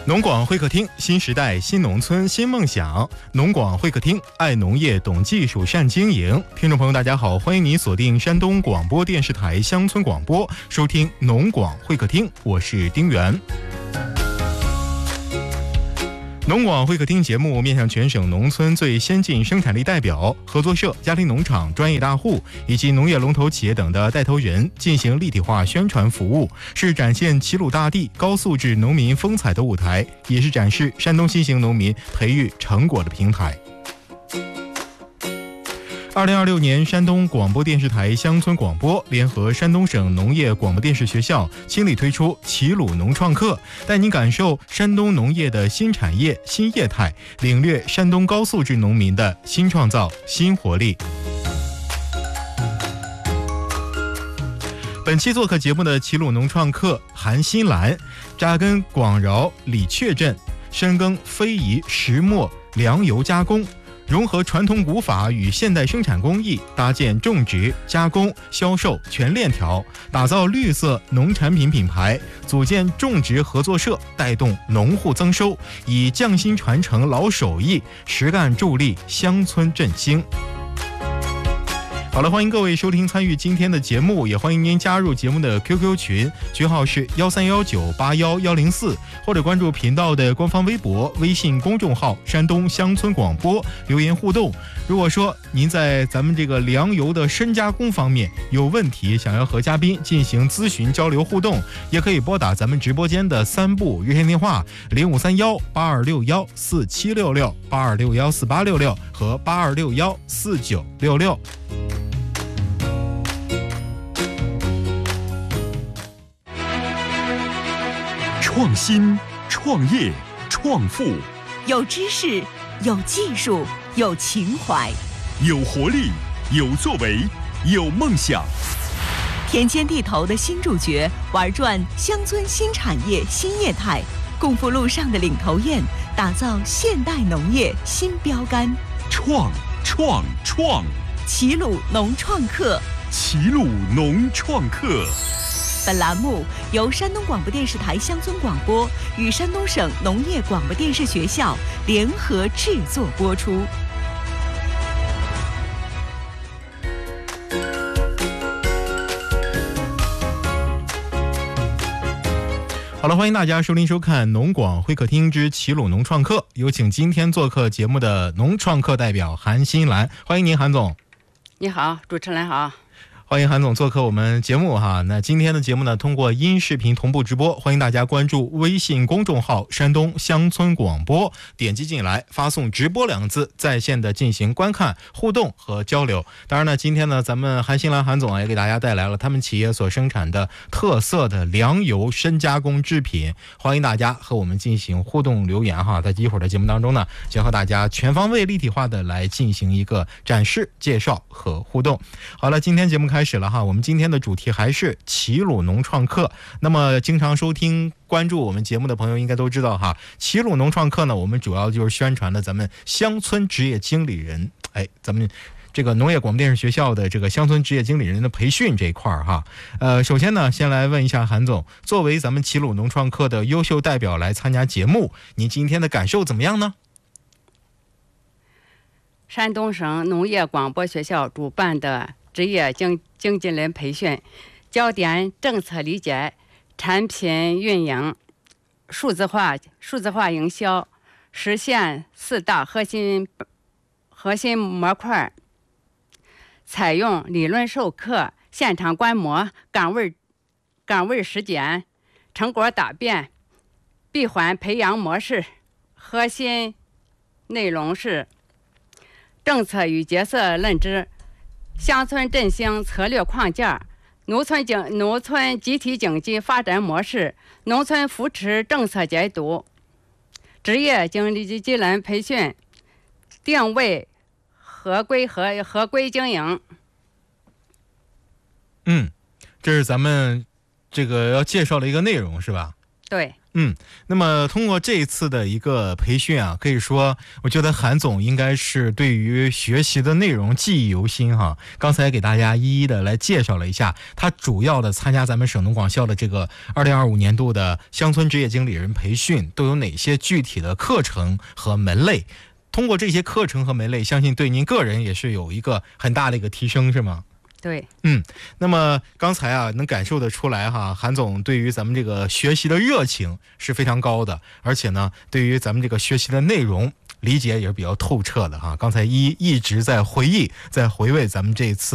农广会客厅，新时代新农村新梦想。农广会客厅，爱农业懂技术善经营。听众朋友大家好，欢迎你锁定山东广播电视台乡村广播，收听农广会客厅，我是丁元。农广会客厅节目面向全省农村最先进生产力代表、合作社、家庭农场、专业大户以及农业龙头企业等的带头人进行立体化宣传服务，是展现齐鲁大地高素质农民风采的舞台，也是展示山东新型农民培育成果的平台。2026年，山东广播电视台乡村广播联合山东省农业广播电视学校倾力推出齐鲁农创客，带您感受山东农业的新产业新业态，领略山东高素质农民的新创造新活力。本期做客节目的齐鲁农创客韩新兰，扎根广饶李确镇，深耕非遗石磨粮油加工，融合传统古法与现代生产工艺，搭建种植、加工、销售全链条，打造绿色农产品品牌，组建种植合作社，带动农户增收，以匠心传承老手艺，实干助力乡村振兴。好了，欢迎各位收听参与今天的节目，也欢迎您加入节目的 QQ 群，群号是131981104，或者关注频道的官方微博、微信公众号山东乡村广播留言互动。如果说您在咱们这个粮油的深加工方面有问题，想要和嘉宾进行咨询交流互动，也可以拨打咱们直播间的3部热线电话：023182614766、82614866和82614966。 创新、创业、创富， 有知识，有技术，有情怀， 有活力，有作为，有梦想。 田间地头的新主角，玩转乡村新产业新业态，共赴路上的领头雁，打造现代农业新标杆。 创！ 齐鲁农创客， 齐鲁农创客。 本栏目由山东广播电视台乡村广播与山东省农业广播电视学校联合制作播出。 好了，欢迎大家收听收看农广会客厅之齐鲁农创客，有请今天做客节目的农创客代表韩新兰，欢迎您韩总。 你好，主持人好。 欢迎韩总做客我们节目哈。那今天的节目呢，通过音视频同步直播，欢迎大家关注微信公众号山东乡村广播，点击进来发送直播2个字，在线的进行观看互动和交流。当然呢，今天呢咱们韩新兰韩总也给大家带来了他们企业所生产的特色的粮油深加工制品，欢迎大家和我们进行互动留言哈。在一会儿的节目当中呢，将和大家全方位立体化的来进行一个展示介绍和互动。好了，今天节目开始了哈，我们今天的主题还是齐鲁农创客。那么经常收听关注我们节目的朋友应该都知道哈，齐鲁农创客呢，我们主要就是宣传的咱们乡村职业经理人，咱们这个农业广播电视学校的这个乡村职业经理人的培训这一块哈。首先呢，先来问一下韩总，作为咱们齐鲁农创客的优秀代表来参加节目，您今天的感受怎么样呢？ 山东省农业广播学校主办的职业经纪人培训，焦点政策理解、产品运营、数字化营销，实现4大核心模块，采用理论授课、现场观摩、岗位实践、成果答辩、闭环培养模式。核心内容是政策与角色认知、乡村振兴策略框架、农村集体经济发展模式、农村扶持政策解读、职业经理人培训、定位合规经营。 这是咱们这个要介绍的一个内容是吧？ 对。 那么通过这一次的一个培训啊，可以说我觉得韩总应该是对于学习的内容记忆犹新哈。刚才给大家一一的来介绍了一下，他主要的参加咱们省农广校的这个2025年度的乡村职业经理人培训都有哪些具体的课程和门类。通过这些课程和门类，相信对您个人也是有一个很大的一个提升，是吗？ 对， 那么刚才啊，能感受得出来哈，韩总对于咱们这个学习的热情是非常高的，而且呢，对于咱们这个学习的内容理解也是比较透彻的哈。刚才一直在回忆，在回味咱们这一次